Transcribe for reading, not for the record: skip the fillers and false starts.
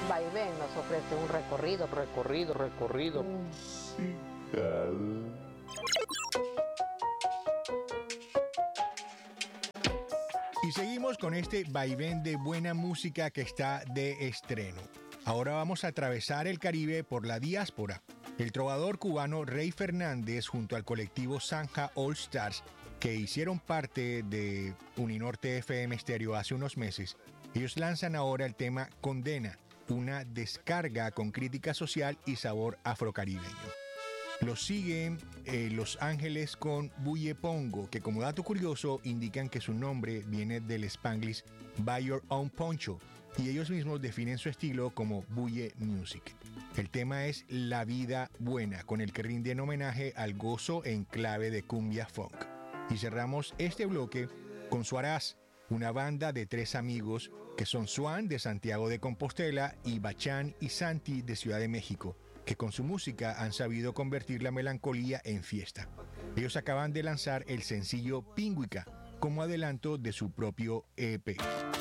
Vaivén nos ofrece un recorrido musical. Y seguimos con este vaivén de buena música que está de estreno. Ahora vamos a atravesar el Caribe por la diáspora. El trovador cubano Rey Fernández junto al colectivo Zanja All Stars, que hicieron parte de Uninorte FM Stereo hace unos meses, ellos lanzan ahora el tema Condena, una descarga con crítica social y sabor afrocaribeño. Los siguen Los Ángeles con Buye Pongo, que como dato curioso indican que su nombre viene del Spanglish Buy Your Own Poncho, y ellos mismos definen su estilo como Buye Music. El tema es La Vida Buena, con el que rinden homenaje al gozo en clave de cumbia funk. Y cerramos este bloque con Suarás, una banda de 3 amigos que son Swan de Santiago de Compostela y Bachán y Santi de Ciudad de México, que con su música han sabido convertir la melancolía en fiesta. Ellos acaban de lanzar el sencillo Pingüica como adelanto de su propio EP.